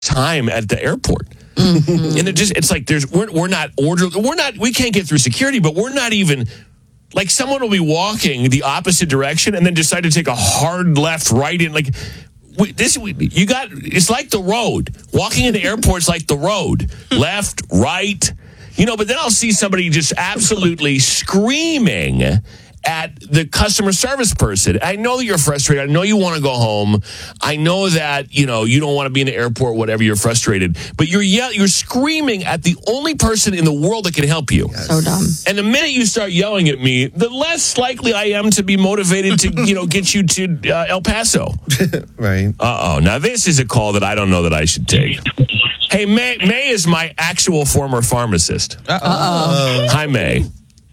time at the airport. Mm-hmm. And it's like we're not ordered. We can't get through security, but we're not even like someone will be walking the opposite direction and then decide to take a hard left, right in like. It's like the road. Walking in the airport's like the road. Left, right. But then I'll see somebody just absolutely screaming at the customer service person. I know you're frustrated. I know you want to go home. I know that, you don't want to be in the airport, whatever, you're frustrated. But you're screaming at the only person in the world that can help you. Yes. So dumb. And the minute you start yelling at me, the less likely I am to be motivated to, get you to El Paso. Right. Uh-oh. Now, this is a call that I don't know that I should take. Hey, May is my actual former pharmacist. Uh-oh. Hi, May.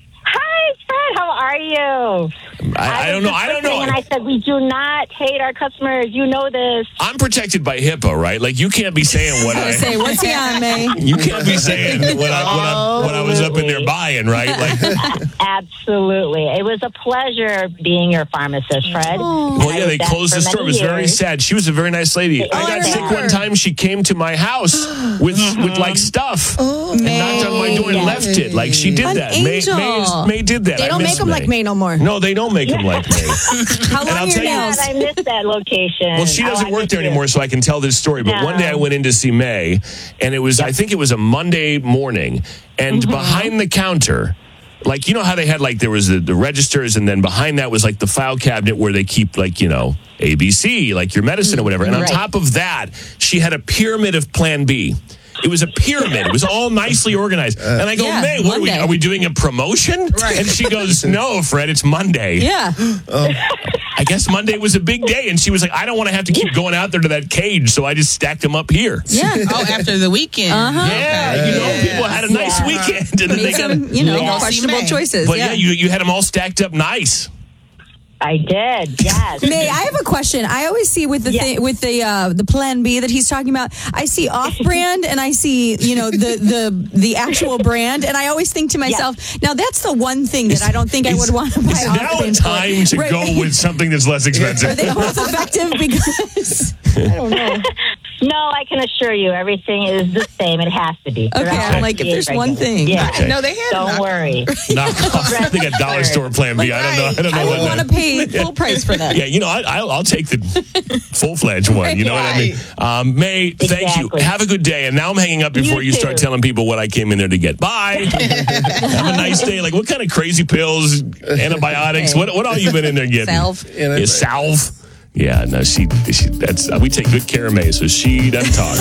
How are you? I don't know. And I said, we do not hate our customers. You know this. I'm protected by HIPAA, right? Like, you can't be saying what I say. What's he on, May? You can't be saying what I was up in there buying, right? Like, absolutely. It was a pleasure being your pharmacist, Fred. Well, yeah, they closed the store. It was very sad. She was a very nice lady. I got sick one time. She came to my house with like stuff and knocked on my door and left it. Like, she did that. May did that. They don't make them like May no more. No, they don't make them like May. How long are your nails? I missed that location. Well, she doesn't work there anymore, so I can tell this story. But one day I went in to see May, and I think it was a Monday morning, and behind the counter, like, how they had, like, there was the registers, and then behind that was, like, the file cabinet where they keep, like, ABC, like your medicine or whatever. And on top of that, she had a pyramid of Plan B. It was a pyramid. It was all nicely organized. And I go, May, what are we doing a promotion? Right. And she goes, no, Fred, it's Monday. Yeah. I guess Monday was a big day. And she was like, I don't want to have to keep going out there to that cage. So I just stacked them up here. Yeah. After the weekend. Uh-huh. Yeah. People had a nice weekend. And then they got questionable choices. But you had them all stacked up nice. I did, yes. May, I have a question. I always see with the Plan B that he's talking about, I see off-brand and I see, the actual brand, and I always think to myself, now that's the one thing that I don't think I would want to buy off-brand. Is now time to go with something that's less expensive? Are they both effective? Because I don't know. No, I can assure you, everything is the same. It has to be. Okay, I'm like, if there's one thing. Yeah. Okay. No, they have. Don't worry. I think a dollar store Plan B. I don't know. I would want to pay full price for that. Yeah, I'll take the full-fledged one. You know what I mean? May, thank you. Have a good day. And now I'm hanging up before you start telling people what I came in there to get. Bye. Have a nice day. Like, what kind of crazy pills, antibiotics? What all you been in there getting? Salve. Salve. Yeah, no, we take good care of May, so she doesn't talk.